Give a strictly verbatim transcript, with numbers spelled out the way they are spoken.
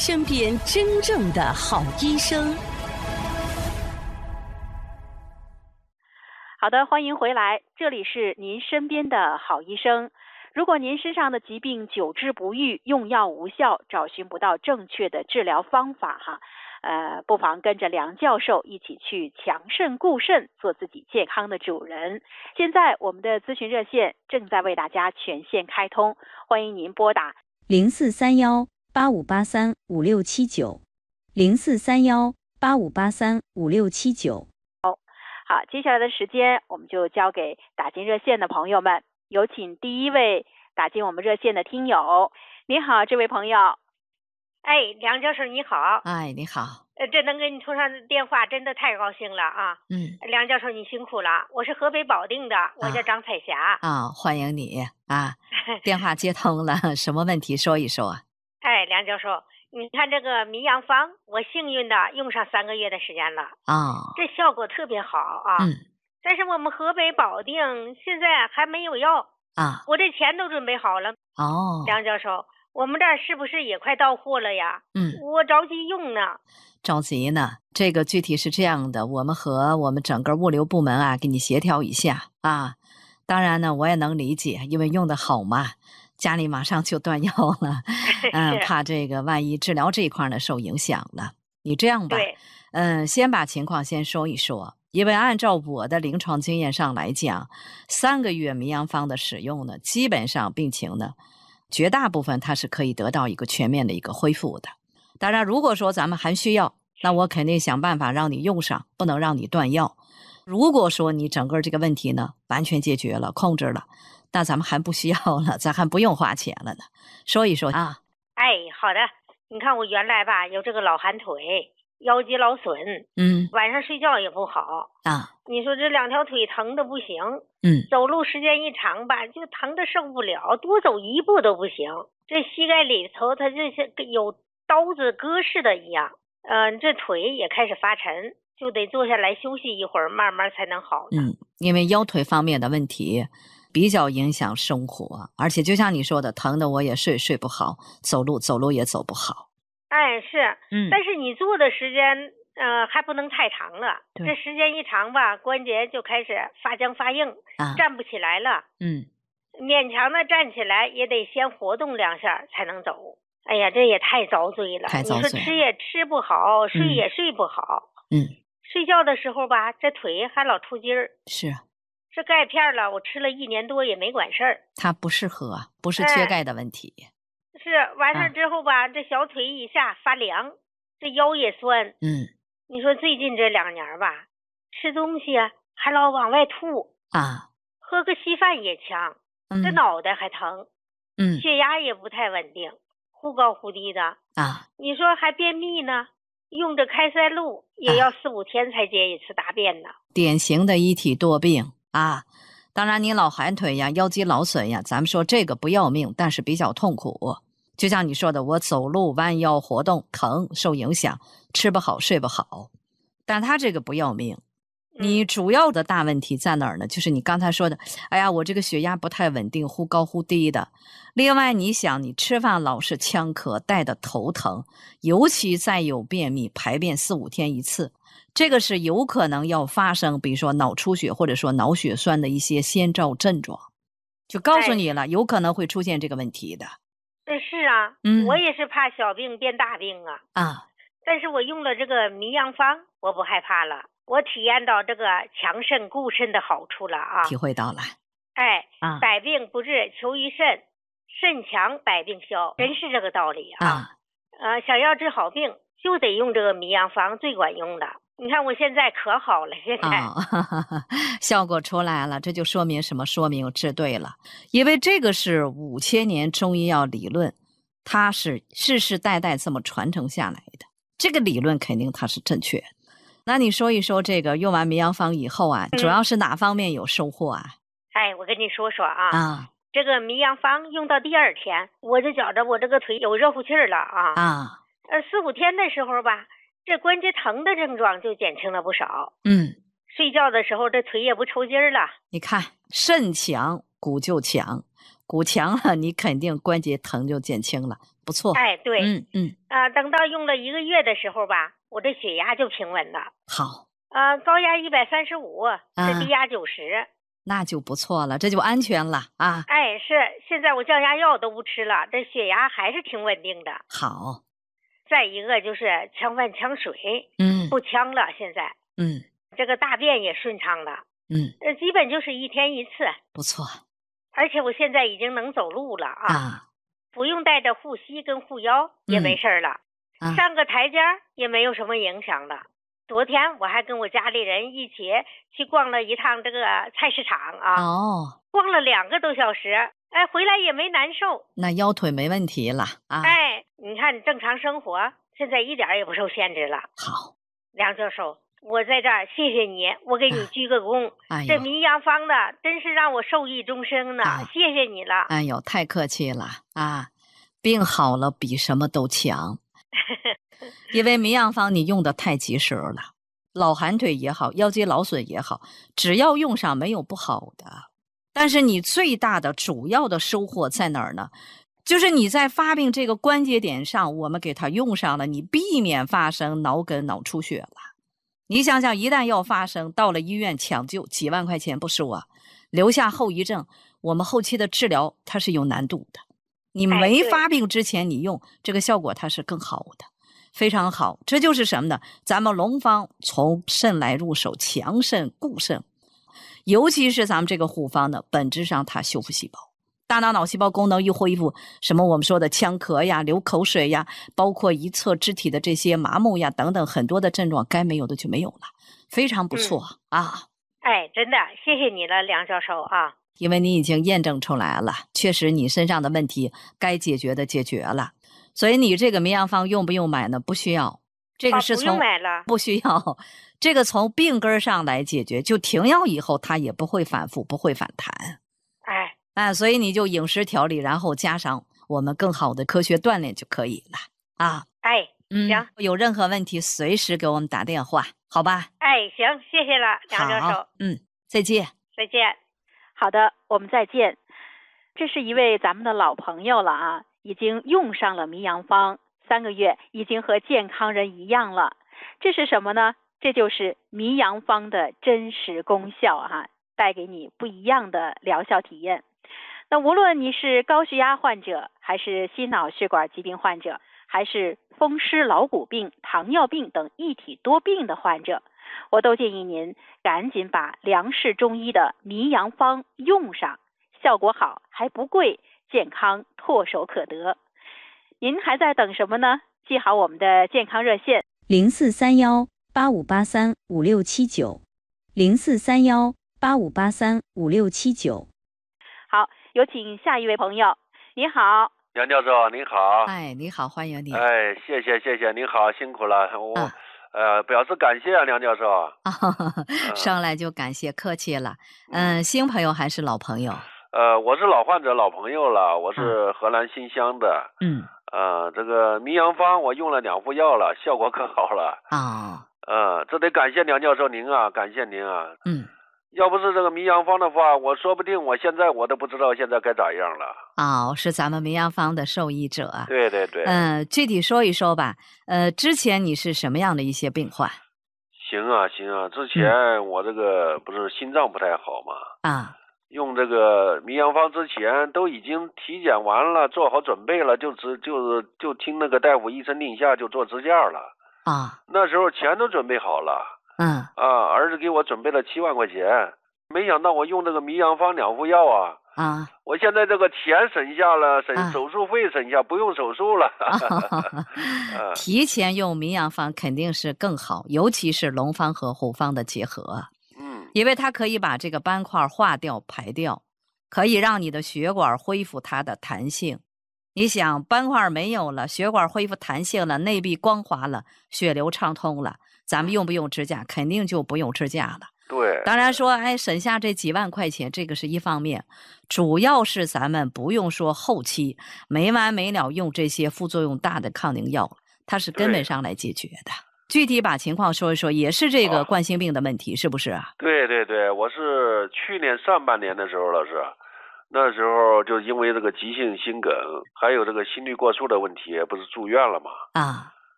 身边真正的好医生。 好的，欢迎回来，这里是您身边的好医生。如果您身上的疾病久治不愈，用药无效，找寻不到正确的治疗方法哈，呃，不妨跟着梁教授一起去强肾固肾，做自己健康的主人。现在我们的咨询热线正在为大家全线开通，欢迎您拨打零四三幺八五八三五六七九，零四三幺八五八三五六七九。 好，接下来的时间我们就交给打进热线的朋友们，有请第一位打进我们热线的听友。你好，这位朋友。 哎，梁教授你好。 哎，你好。 呃，这能跟你通上电话真的太高兴了啊。 嗯， 梁教授你辛苦了，我是河北保定的，我叫张彩霞。 啊，啊欢迎你啊，电话接通了，什么问题说一说。 哎，梁教授，你看这个迷羊方，我幸运的用上三个月的时间了啊、 哦， 这效果特别好啊。 嗯， 但是我们河北保定现在还没有药啊， 我这钱都准备好了。 哦， 梁教授，我们这儿是不是也快到货了呀？ 嗯， 我着急用呢。 着急呢？这个具体是这样的，我们和我们整个物流部门啊，给你协调一下啊。当然呢，我也能理解，因为用的好嘛。家里马上就断药了，嗯，怕这个万一治疗这一块呢受影响了。你这样吧，嗯，先把情况先说一说，因为按照我的临床经验上来讲，三个月迷羊方的使用呢，基本上病情呢，绝大部分它是可以得到一个全面的一个恢复的。当然，如果说咱们还需要，那我肯定想办法让你用上，不能让你断药。如果说你整个这个问题呢完全解决了，控制了。那咱们还不需要了，咱还不用花钱了呢。说一说啊。 哎，好的。你看我原来吧有这个老寒腿，腰肌劳损， 嗯， 晚上睡觉也不好啊。 你说这两条腿疼的不行， 嗯， 走路时间一长吧，就疼的受不了，多走一步都不行。这膝盖里头它就是有刀子割似的一样，嗯、呃，这腿也开始发沉，就得坐下来休息一会儿，慢慢才能好的。 嗯，因为腰腿方面的问题。比较影响生活，而且就像你说的，疼的我也睡睡不好，走路走路也走不好。 哎，是， 嗯， 但是你坐的时间，呃，还不能太长了。这时间一长吧，关节就开始发僵发硬，啊、站不起来了。 嗯， 勉强的站起来也得先活动两下才能走。哎呀，这也太遭罪了。 太遭罪了。 你说吃也吃不好，睡也睡不好。 嗯， 睡觉的时候吧，这腿还老抽筋儿。 是。 这钙片了，我吃了一年多也没管事儿。 它不适合，不是缺钙的问题。 哎、是完事之后吧、啊，这小腿以下发凉，这腰也酸。 嗯， 你说最近这两年吧，吃东西啊还老往外吐啊， 喝个稀饭也呛， 嗯、 这脑袋还疼， 嗯， 血压也不太稳定，忽高忽低的啊。 你说还便秘呢，用着开塞露也要四五天才解一次大便呢。 典型的一体多病。啊，当然你老寒腿呀，腰肌劳损呀，咱们说这个不要命，但是比较痛苦。就像你说的，我走路弯腰活动疼，受影响，吃不好睡不好，但他这个不要命。你主要的大问题在哪儿呢？就是你刚才说的，哎呀，我这个血压不太稳定，忽高忽低的。另外，你想，你吃饭老是呛咳，带的头疼，尤其再有便秘，排便四五天一次。这个是有可能要发生，比如说脑出血或者说脑血栓的一些先兆症状，就告诉你了，哎、有可能会出现这个问题的。 是啊， 嗯， 我也是怕小病变大病啊。 啊， 但是我用了这个迷羊方，我不害怕了，我体验到这个强肾固肾的好处了啊， 体会到了。 哎， 啊， 百病不治求于肾，肾强百病消，真是这个道理啊。 啊， 呃，想要治好病，就得用这个迷羊方最管用的。你看我现在可好了，现在、 哦、哈哈哈效果出来了，这就说明什么？说明治对了，因为这个是五千年中医药理论，它是世世代代这么传承下来的，这个理论肯定它是正确的。那你说一说这个用完迷羊方以后啊，嗯、主要是哪方面有收获啊？ 哎，我跟你说说啊， 啊， 这个迷羊方用到第二天，我就觉着我这个腿有热乎气儿了啊啊， 呃，四五天的时候吧。这关节疼的症状就减轻了不少。 嗯， 睡觉的时候这腿也不抽筋了。 你看，肾强骨就强， 骨强了，你肯定关节疼就减轻了，不错。 哎，对， 嗯嗯， 啊、等到用了一个月的时候吧，我的血压就平稳了。 好， 啊、高压一百三十五，是低压九十。 那就不错了，这就安全了啊。 哎，是，现在我降压药都不吃了，这血压还是挺稳定的。 好， 再一个就是呛饭呛水， 嗯不呛了，现在嗯这个大便也顺畅了， 嗯， 呃，基本就是一天一次， 不错而且我现在已经能走路了啊， 啊不用带着护膝跟护腰也没事儿了， 啊， 上个台阶儿也没有什么影响了。昨天我还跟我家里人一起去逛了一趟这个菜市场啊， 哦， 逛了两个多小时，哎，回来也没难受。 那腰腿没问题了啊。 哎，你看正常生活现在一点儿也不受限制了。 好， 梁教授，我在这儿谢谢你，我给你鞠个躬。 哎呦， 这名扬方的真是让我受益终生呢， 哎谢谢你了。 哎呦，太客气了啊！病好了比什么都强，因为名扬方你用的太及时了，老寒腿也好，腰肌劳损也好，只要用上没有不好的。但是你最大的主要的收获在哪儿呢？就是你在发病这个关节点上，我们给它用上了，你避免发生脑梗、脑出血了。你想想，一旦要发生，到了医院抢救，几万块钱不说啊，留下后遗症，我们后期的治疗它是有难度的。你没发病之前你用这个效果它是更好的，非常好。这就是什么呢？咱们龙方从肾来入手，强肾固肾，尤其是咱们这个护方呢，本质上它修复细胞，大脑脑细胞功能一恢复，什么我们说的呛咳呀、流口水呀，包括一侧肢体的这些麻木呀等等很多的症状，该没有的就没有了，非常不错、嗯、啊！ 哎，真的谢谢你了，梁教授啊！ 因为你已经验证出来了，确实你身上的问题该解决的解决了，所以你这个名扬方用不用买呢？不需要，这个是从、 哦、不用买了， 不需要，这个从病根上来解决，就停药以后它也不会反复，不会反弹。 哎哎，所以你就饮食调理，然后加上我们更好的科学锻炼就可以了啊。 哎， 嗯， 行， 有任何问题随时给我们打电话，好吧？ 哎，行，谢谢了，梁教授。 嗯，再见。 再见。 好的，我们再见。这是一位咱们的老朋友了啊，已经用上了名扬方三个月，已经和健康人一样了。这是什么呢？这就是名扬方的真实功效啊，带给你不一样的疗效体验。那无论你是高血压患者，还是心脑血管疾病患者，还是风湿劳骨病、糖尿病等一体多病的患者，我都建议您赶紧把梁氏中医的名扬方用上，效果好还不贵，健康唾手可得。您还在等什么呢？记好我们的健康热线零四三幺八五八三五六七九，零四三幺八五八三五六七九。 好，有请下一位朋友。你好， 梁教授您好。 哎，你好，欢迎你。 哎，谢谢谢谢，您好，辛苦了，我、 啊、 呃表示感谢啊，梁教授。 啊，上来就感谢，客气了。嗯、呃，新朋友还是老朋友？ 呃，我是老患者，老朋友了，我是河南新乡的。 嗯。 呃，这个名扬方我用了两副药了，效果可好了。 啊、 哦。呃，这得感谢梁教授您啊，感谢您啊。 嗯。 要不是这个名扬方的话，我说不定我现在我都不知道现在该咋样了。 哦，是咱们名扬方的受益者。 对对对。 嗯、呃，具体说一说吧。呃，之前你是什么样的一些病患？ 行啊行啊，之前我这个不是心脏不太好嘛。 啊。 用这个名扬方之前都已经体检完了，做好准备了，就只就就听那个大夫一声令下就做支架了。 啊。 那时候钱都准备好了。 嗯。 啊，儿子给我准备了七万块钱，没想到我用这个名扬方两副药啊。 啊。 我现在这个钱省下了，省、啊、手术费省下，不用手术了。 啊、提前用名扬方肯定是更好，尤其是龙方和虎方的结合。 嗯。 因为它可以把这个斑块化掉排掉，可以让你的血管恢复它的弹性。你想斑块没有了，血管恢复弹性了，内壁光滑了，血流畅通了，咱们用不用支架？肯定就不用支架了。 对， 当然说哎，省下这几万块钱，这个是一方面，主要是咱们不用说后期没完没了用这些副作用大的抗凝药，它是根本上来解决的。具体把情况说一说，也是这个冠心病的问题、啊、是不是啊？ 对对对，我是去年上半年的时候了是， 那时候就因为这个急性心梗，还有这个心律过速的问题，不是住院了吗？ 啊。